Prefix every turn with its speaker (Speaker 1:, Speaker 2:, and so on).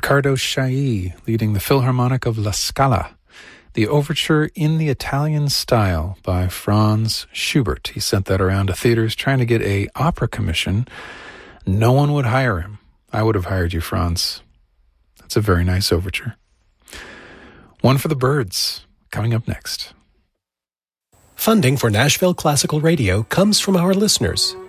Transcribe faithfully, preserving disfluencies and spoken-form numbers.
Speaker 1: Riccardo Chailly leading the Philharmonic of La Scala, the overture in the Italian style by Franz Schubert. He sent that around to theaters trying to get a opera commission. No one would hire him. I would have hired you, Franz. That's a very nice overture. One for the Birds, coming up next.
Speaker 2: Funding for Nashville Classical Radio comes from our listeners,